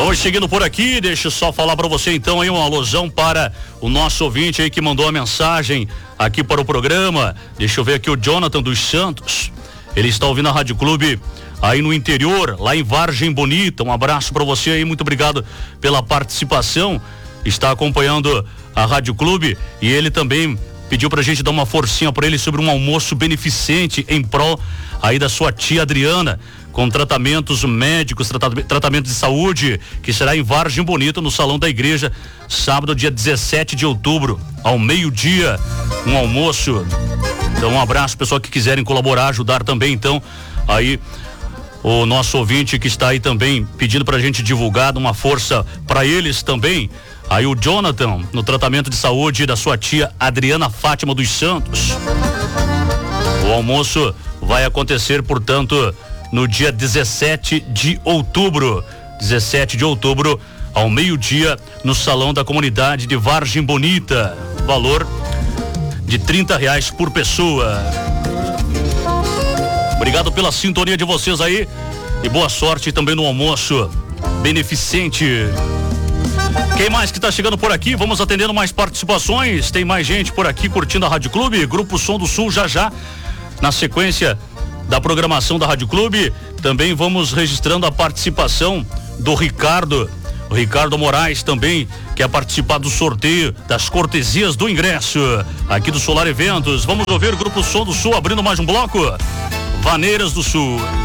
Vamos seguindo por aqui, deixa eu só falar para você então aí uma alusão para o nosso ouvinte aí que mandou a mensagem aqui para o programa. Deixa eu ver aqui o Jonathan dos Santos. Ele está ouvindo a Rádio Clube aí no interior, lá em Vargem Bonita. Um abraço para você aí, muito obrigado pela participação. Está acompanhando a Rádio Clube e ele também pediu pra gente dar uma forcinha para ele sobre um almoço beneficente em prol aí da sua tia Adriana, com tratamentos médicos, tratamento de saúde, que será em Vargem Bonita, no Salão da Igreja, sábado, dia 17 de outubro, ao meio-dia, um almoço. Então, um abraço, pessoal que quiserem colaborar, ajudar também, então, aí, o nosso ouvinte que está aí também pedindo pra gente divulgar, uma força para eles também. Aí o Jonathan, no tratamento de saúde da sua tia Adriana Fátima dos Santos. O almoço vai acontecer, portanto, no dia 17 de outubro. 17 de outubro, ao meio-dia, no Salão da Comunidade de Vargem Bonita. Valor de R$30 por pessoa. Obrigado pela sintonia de vocês aí e boa sorte também no almoço beneficente. Quem mais que tá chegando por aqui? Vamos atendendo mais participações. Tem mais gente por aqui curtindo a Rádio Clube. Grupo Som do Sul já. Na sequência da programação da Rádio Clube, também vamos registrando a participação do Ricardo. O Ricardo Moraes também quer participar do sorteio das cortesias do ingresso aqui do Solar Eventos. Vamos ouvir o Grupo Som do Sul abrindo mais um bloco. Vaneiras do Sul.